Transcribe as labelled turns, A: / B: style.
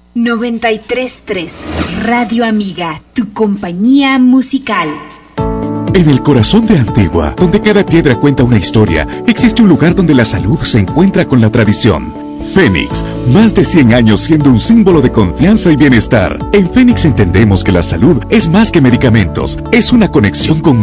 A: 93.3 Radio Amiga, tu compañía musical.
B: En el corazón de Antigua, donde cada piedra cuenta una historia, existe un lugar donde la salud se encuentra con la tradición. Fénix, más de 100 años siendo un símbolo de confianza y bienestar. En Fénix entendemos que la salud es más que medicamentos, es una conexión con